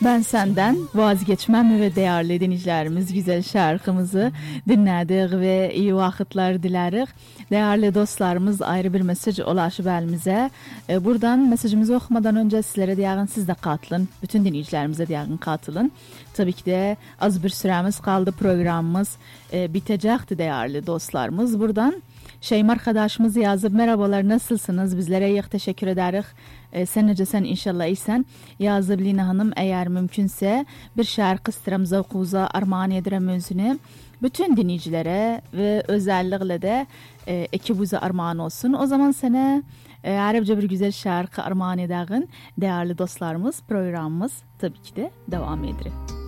Ben senden vazgeçmem ve değerli dinleyicilerimiz güzel şarkımızı dinledik ve iyi vakitler dilerik. Değerli dostlarımız ayrı bir mesaj ulaşıp elimize. Buradan mesajımızı okumadan önce sizlere diyağın siz de katılın. Bütün dinleyicilerimize diyağın katılın. Tabii ki de az bir süremiz kaldı, programımız bitecekti değerli dostlarımız. Buradan Şeyma arkadaşımız yazıp merhabalar nasılsınız bizlere iyi teşekkür ederiz. Sen necesen inşallah iyisen yazıp Lina Hanım eğer mümkünse bir şarkı isterim zavkuza armağan ederim özünü. Bütün dinleyicilere ve özellikle de ekibuza armağan olsun. O zaman sana Arapça bir güzel şarkı armağan ederim. Değerli dostlarımız programımız tabii ki de devam eder.